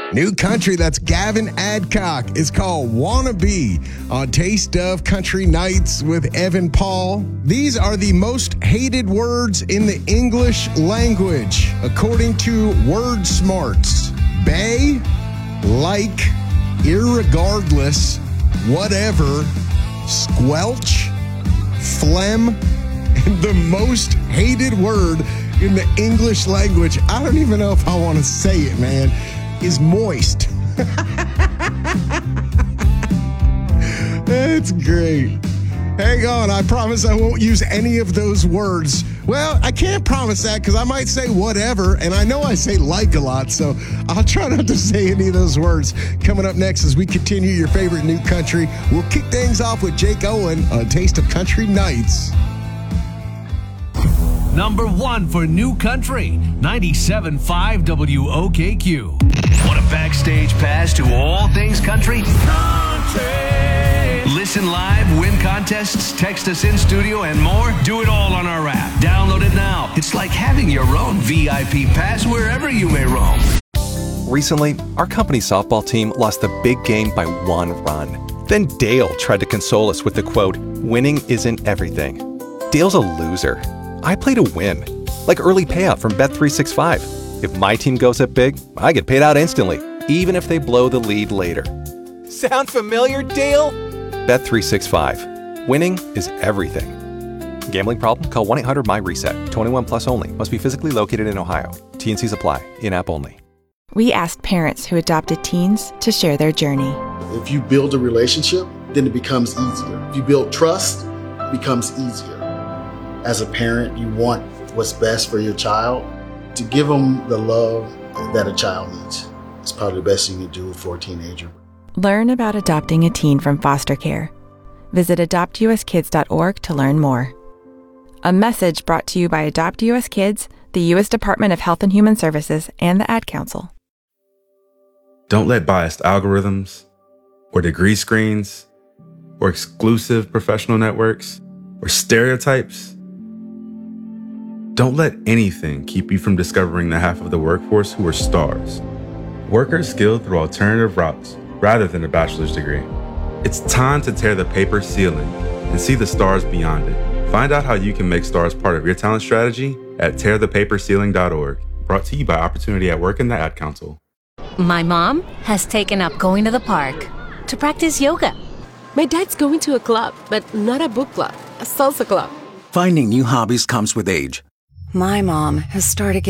New Country, that's Gavin Adcock, is called Wannabe on Taste of Country Nights with Evan Paul. These are the most hated words in the English language, according to WordSmarts. Bay, like, irregardless, whatever, squelch, phlegm, and the most hated word in the English language, I don't even know if I want to say it, man, is moist. That's great. Hang on, I promise I won't use any of those words. Well, I can't promise that because I might say whatever, and I know I say like a lot, so I'll try not to say any of those words. Coming up next as we continue your favorite New Country, we'll kick things off with Jake Owen on Taste of Country Nights. Number 1 for New Country, 97.5 WOKQ. Want a backstage pass to all things country? Country! Listen live, win contests, text us in studio, and more? Do it all on our app. Download it now. It's like having your own VIP pass wherever you may roam. Recently, our company softball team lost the big game by 1 run. Then Dale tried to console us with the quote, "Winning isn't everything." Dale's a loser. I play to win, like early payout from Bet365. If my team goes up big, I get paid out instantly, even if they blow the lead later. Sound familiar, Dale? Bet365. Winning is everything. Gambling problem? Call 1-800-MY-RESET. 21 plus only. Must be physically located in Ohio. T&Cs apply. In-app only. We asked parents who adopted teens to share their journey. If you build a relationship, then it becomes easier. If you build trust, it becomes easier. As a parent, you want what's best for your child. To give them the love that a child needs. It's probably the best thing you do for a teenager. Learn about adopting a teen from foster care. Visit adoptuskids.org to learn more. A message brought to you by Adopt US Kids, the U.S. Department of Health and Human Services, and the Ad Council. Don't let biased algorithms, or degree screens, or exclusive professional networks, or stereotypes. Don't let anything keep you from discovering the half of the workforce who are stars. Workers skilled through alternative routes rather than a bachelor's degree. It's time to tear the paper ceiling and see the stars beyond it. Find out how you can make stars part of your talent strategy at tearthepaperceiling.org. Brought to you by Opportunity at Work and the Ad Council. My mom has taken up going to the park to practice yoga. My dad's going to a club, but not a book club, a salsa club. Finding new hobbies comes with age. My mom has started